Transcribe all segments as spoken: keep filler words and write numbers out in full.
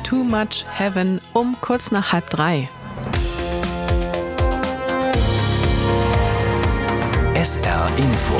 Too Much Heaven um kurz nach halb drei. S R Info.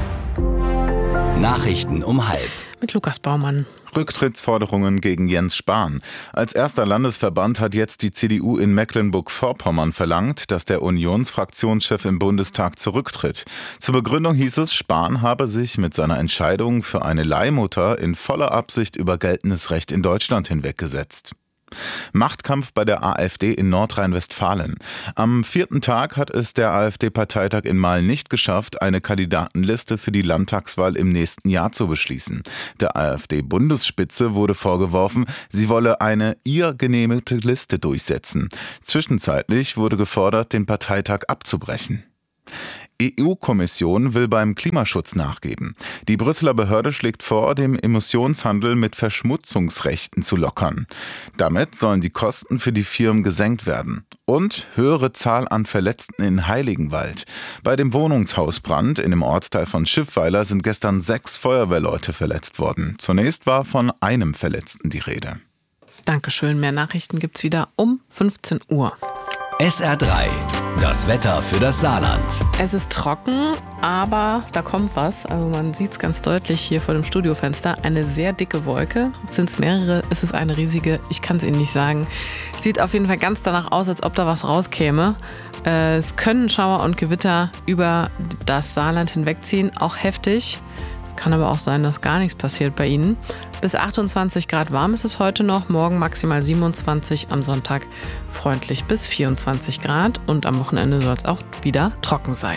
Nachrichten um halb. Mit Lukas Baumann. Rücktrittsforderungen gegen Jens Spahn. Als erster Landesverband hat jetzt die C D U in Mecklenburg-Vorpommern verlangt, dass der Unionsfraktionschef im Bundestag zurücktritt. Zur Begründung hieß es, Spahn habe sich mit seiner Entscheidung für eine Leihmutter in voller Absicht über geltendes Recht in Deutschland hinweggesetzt. Machtkampf bei der AfD in Nordrhein-Westfalen. Am vierten Tag hat es der AfD-Parteitag in Mahl nicht geschafft, eine Kandidatenliste für die Landtagswahl im nächsten Jahr zu beschließen. Der AfD-Bundesspitze wurde vorgeworfen, sie wolle eine ihr genehmigte Liste durchsetzen. Zwischenzeitlich wurde gefordert, den Parteitag abzubrechen. E U-Kommission will beim Klimaschutz nachgeben. Die Brüsseler Behörde schlägt vor, den Emissionshandel mit Verschmutzungsrechten zu lockern. Damit sollen die Kosten für die Firmen gesenkt werden. Und höhere Zahl an Verletzten in Heiligenwald. Bei dem Wohnungshausbrand in dem Ortsteil von Schiffweiler sind gestern sechs Feuerwehrleute verletzt worden. Zunächst war von einem Verletzten die Rede. Dankeschön. Mehr Nachrichten gibt's wieder um fünfzehn Uhr. S R drei. Das Wetter für das Saarland. Es ist trocken, aber da kommt was. Also man sieht es ganz deutlich hier vor dem Studiofenster. Eine sehr dicke Wolke. Sind es mehrere? Ist es eine riesige? Ich kann es Ihnen nicht sagen. Sieht auf jeden Fall ganz danach aus, als ob da was rauskäme. Äh, es können Schauer und Gewitter über das Saarland hinwegziehen, auch heftig. Kann aber auch sein, dass gar nichts passiert bei Ihnen. Bis achtundzwanzig Grad warm ist es heute noch, morgen maximal siebenundzwanzig, am Sonntag freundlich bis vierundzwanzig Grad und am Wochenende soll es auch wieder trocken sein.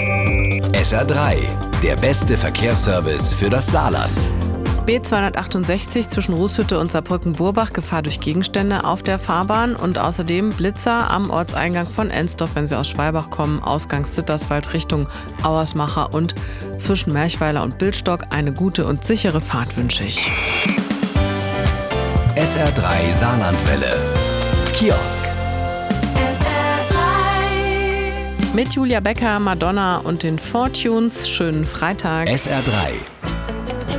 S R drei, der beste Verkehrsservice für das Saarland. B zweihundertachtundsechzig zwischen Rußhütte und Saarbrücken-Burbach, Gefahr durch Gegenstände auf der Fahrbahn und außerdem Blitzer am Ortseingang von Ensdorf, wenn Sie aus Schwalbach kommen, Ausgang Zitterswald Richtung Auersmacher und zwischen Merchweiler und Bildstock. Eine gute und sichere Fahrt wünsche ich. S R drei Saarlandwelle. Kiosk. S R drei. Mit Julia Becker, Madonna und den Fortunes. Schönen Freitag. S R drei.